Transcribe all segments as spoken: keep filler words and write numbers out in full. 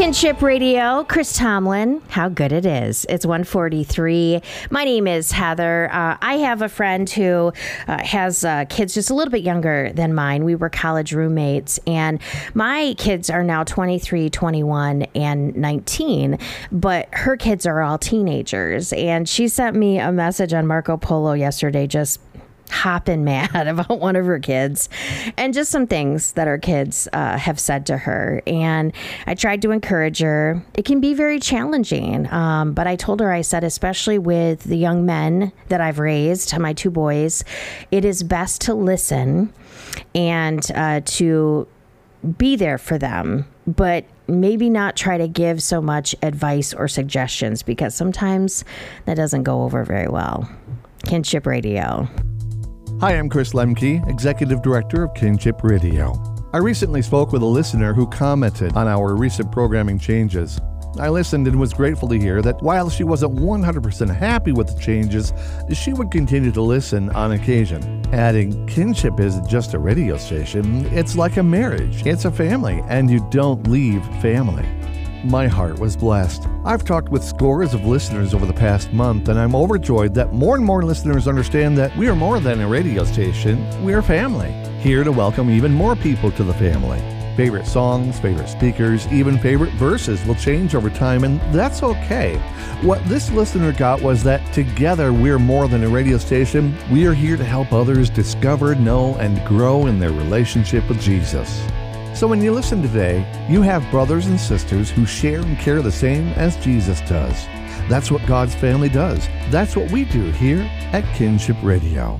Kinship Radio, Chris Tomlin, how good it is. It's one forty-three. My name is Heather. Uh, I have a friend who uh, has uh, kids just a little bit younger than mine. We were college roommates, and my kids are now twenty-three, twenty-one, and nineteen, but her kids are all teenagers. And she sent me a message on Marco Polo yesterday, just hopping mad about one of her kids and just some things that her kids uh, have said to her. And I tried to encourage her. It can be very challenging. Um, but I told her, I said, especially with the young men that I've raised, my two boys, it is best to listen and uh, to be there for them, but maybe not try to give so much advice or suggestions, because sometimes that doesn't go over very well. Kinship Radio. Hi, I'm Chris Lemke, Executive Director of Kinship Radio. I recently spoke with a listener who commented on our recent programming changes. I listened and was grateful to hear that while she wasn't one hundred percent happy with the changes, she would continue to listen on occasion, adding, "Kinship isn't just a radio station, it's like a marriage. It's a family, and you don't leave family." My heart was blessed. I've talked with scores of listeners over the past month, and I'm overjoyed that more and more listeners understand that we are more than a radio station. We're family, here to welcome even more people to the family. Favorite songs, favorite speakers, even favorite verses will change over time, and that's okay. What this listener got was that together we're more than a radio station. We are here to help others discover, know, and grow in their relationship with Jesus. So when you listen today, you have brothers and sisters who share and care the same as Jesus does. That's what God's family does. That's what we do here at Kinship Radio.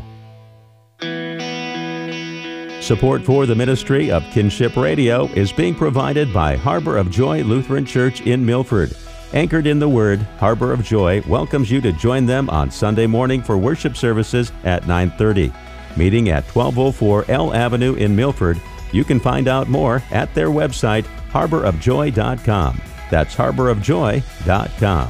Support for the ministry of Kinship Radio is being provided by Harbor of Joy Lutheran Church in Milford. Anchored in the Word, Harbor of Joy welcomes you to join them on Sunday morning for worship services at nine thirty. Meeting at twelve oh four L Avenue in Milford. You can find out more at their website, harbor of joy dot com. That's harbor of joy dot com.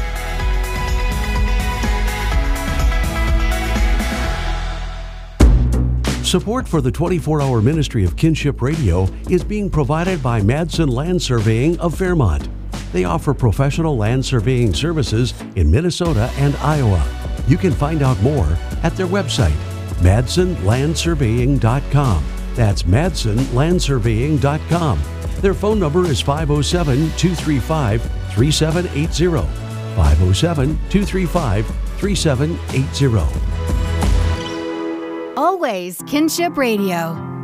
Support for the twenty-four hour ministry of Kinship Radio is being provided by Madsen Land Surveying of Fairmont. They offer professional land surveying services in Minnesota and Iowa. You can find out more at their website, madsen land surveying dot com. That's madsen land surveying dot com. Their phone number is five oh seven, two three five, three seven eight zero. five oh seven, two three five, three seven eight zero. Always Kinship Radio.